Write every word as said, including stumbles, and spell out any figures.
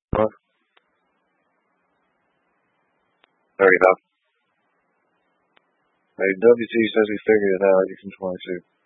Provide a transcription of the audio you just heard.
Well, there you go. Hey, W T says he figured it out. You can twenty-two.